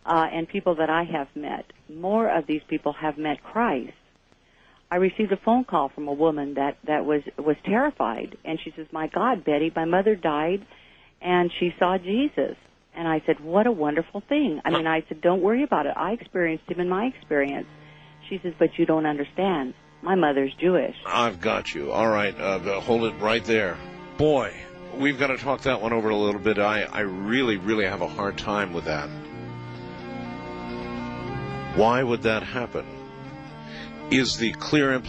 and people that I have met. More of these people have met Christ. I received a phone call from a woman that was terrified, and she says, "My God, Betty, my mother died, and she saw Jesus." And I said, "What a wonderful thing." I mean, I said, "Don't worry about it. I experienced him in my experience." She says, "But you don't understand. My mother's Jewish." I've got you. All right, hold it right there. Boy, we've got to talk that one over a little bit. I really, really have a hard time with that. Why would that happen? Is the clear implication